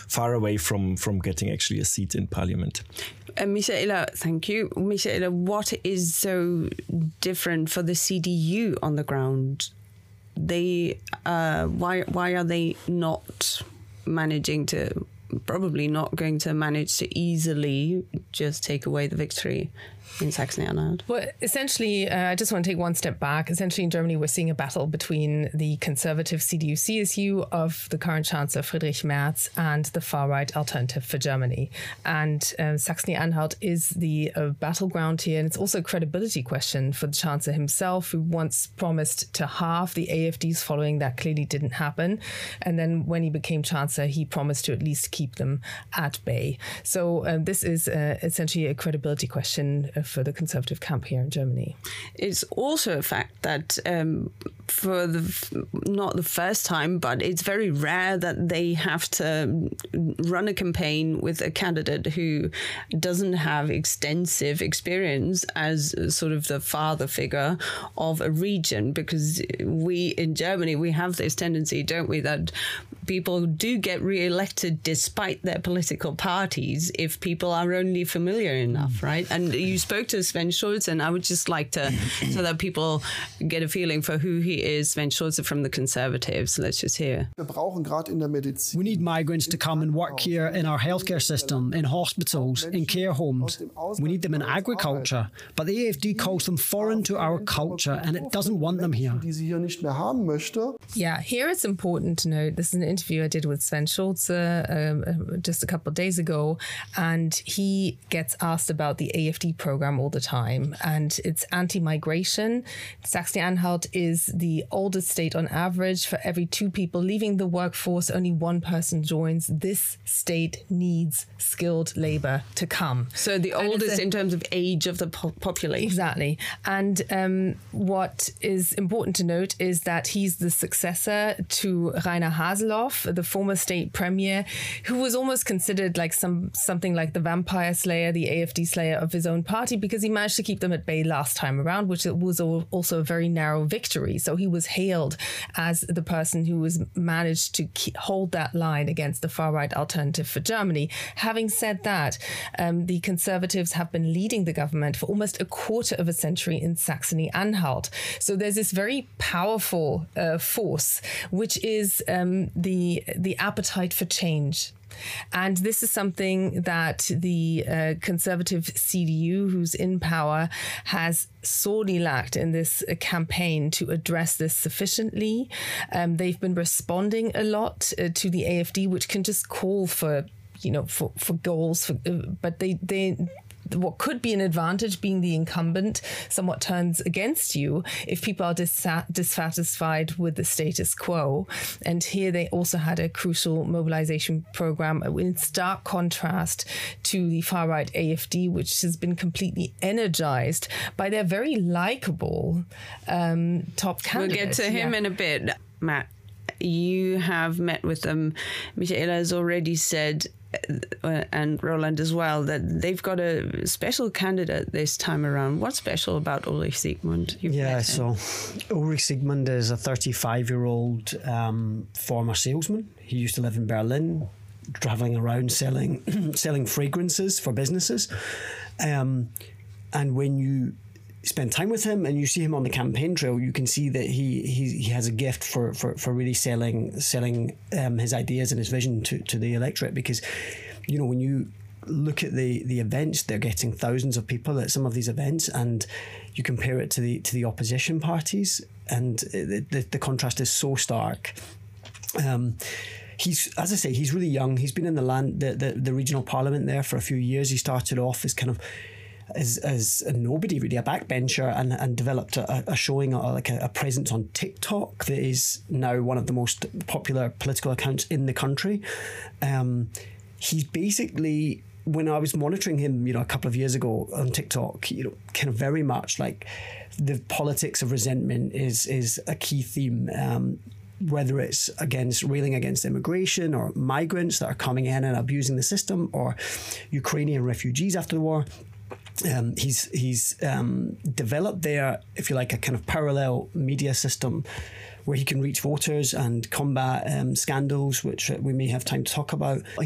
far away from getting actually a seat in parliament. Michaela, thank you. Michaela, what is so different for the CDU on the ground? Why are they not probably not going to manage to easily just take away the victory in Saxony-Anhalt? Well, essentially, I just want to take one step back. Essentially, in Germany, we're seeing a battle between the conservative CDU-CSU of the current Chancellor Friedrich Merz and the far-right Alternative for Germany. And Saxony-Anhalt is the battleground here. And it's also a credibility question for the Chancellor himself, who once promised to halve the AfD's following. That clearly didn't happen. And then when he became Chancellor, he promised to at least keep them at bay. So this is essentially a credibility question for the conservative camp here in Germany. It's also a fact that for not the first time, but it's very rare that they have to run a campaign with a candidate who doesn't have extensive experience as sort of the father figure of a region, because we in Germany, we have this tendency, don't we, that people do get re-elected despite their political parties if people are only familiar enough, right? And you spoke to Sven Schulze, and I would just like to, so that people get a feeling for who he is, Sven Schulze from the Conservatives. Let's just hear. We need migrants to come and work here in our healthcare system, in hospitals, in care homes. We need them in agriculture, but the AfD calls them foreign to our culture, and it doesn't want them here. Yeah, here it's important to note, this is an interview I did with Sven Schulze just a couple of days ago, and he gets asked about the AfD program all the time, and it's anti-migration. Saxony-Anhalt is the oldest state on average. For every 2 people leaving the workforce, only 1 person joins. This state needs skilled labor to come. So the oldest in terms of age of the population. Exactly. And what is important to note is that he's the successor to Rainer Haseloff, the former state premier, who was almost considered like something like the vampire slayer, the AfD slayer of his own party, because he managed to keep them at bay last time around, which was also a very narrow victory. So he was hailed as the person who was managed to hold that line against the far-right Alternative for Germany. Having said that, the Conservatives have been leading the government for almost a quarter of a century in Saxony-Anhalt. So there's this very powerful force, which is the appetite for change. And this is something that the conservative CDU, who's in power, has sorely lacked in this campaign to address this sufficiently. They've been responding a lot to the AfD, which can just call for goals, but they what could be an advantage, being the incumbent, somewhat turns against you if people are dissatisfied with the status quo. And here they also had a crucial mobilization program in stark contrast to the far-right AfD, which has been completely energized by their very likable top candidate. We'll get to him in a bit. Matt, you have met with them. Michaela has already said, and Roland as well, that they've got a special candidate this time around. What's special about Ulrich Siegmund? So Ulrich Siegmund is a 35-year-old former salesman. He used to live in Berlin, traveling around selling fragrances for businesses. And when you spend time with him and you see him on the campaign trail, you can see that he has a gift for really selling his ideas and his vision to the electorate, because when you look at the events, they're getting thousands of people at some of these events, and you compare it to the opposition parties, and the contrast is so stark. He's, as I say, he's really young. He's been in the regional parliament there for a few years. He started off as kind of as a nobody, really, a backbencher, and developed a showing, a presence on TikTok that is now one of the most popular political accounts in the country. He's basically, when I was monitoring him, a couple of years ago on TikTok, kind of very much like the politics of resentment is a key theme. Whether it's railing against immigration or migrants that are coming in and abusing the system, or Ukrainian refugees after the war. He's developed there, if you like, a kind of parallel media system where he can reach voters and combat scandals, which we may have time to talk about.